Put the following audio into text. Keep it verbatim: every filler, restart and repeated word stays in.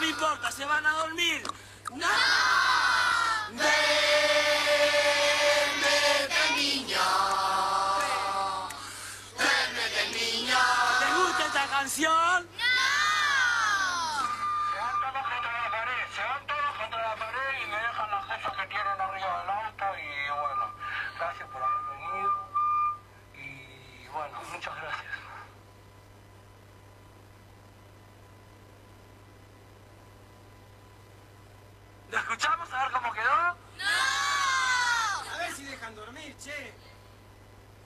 me importa, se van a dormir. ¡No! Vete, niño. Vete, niño. ¿Te gusta esta canción? ¡No! Se van todos contra la pared, se van todos contra la pared y me dejan las cosas que tienen arriba del auto y bueno, gracias por haber venido y bueno, muchas gracias. ¿La escuchamos a ver cómo quedó? ¡No! A ver si dejan dormir, che.